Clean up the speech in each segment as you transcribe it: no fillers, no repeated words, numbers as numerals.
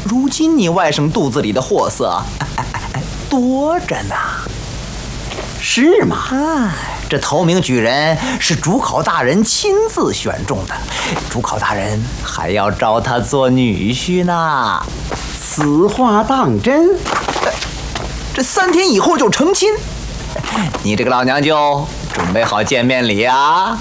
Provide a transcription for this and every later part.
如今你外甥肚子里的货色多着呢。 是吗？ 这头名举人是主考大人亲自选中的，主考大人还要招他做女婿呢。 此话当真？ 这3天以后就成亲。你这个老娘舅准备好见面礼啊？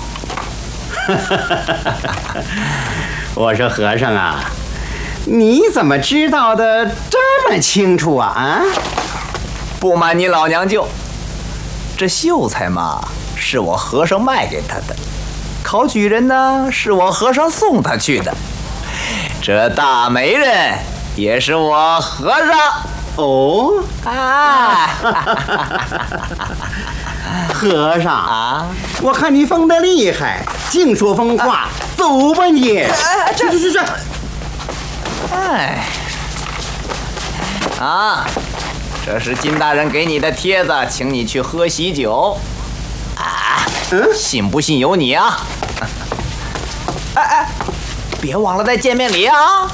我说和尚啊，你怎么知道的这么清楚啊？ 不瞒你老娘舅，这秀才嘛，是我和尚卖给他的；考举人呢，是我和尚送他去的；这大媒人也是我和尚。 哦，和尚啊， 我看你疯得厉害，净说疯话，走吧你！去！ 这是金大人给你的帖子，请你去喝喜酒。信不信由你啊！别忘了带见面礼啊！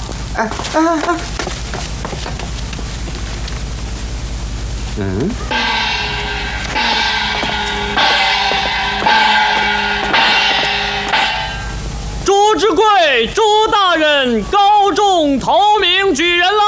朱之贵，朱大人高中头名举人了。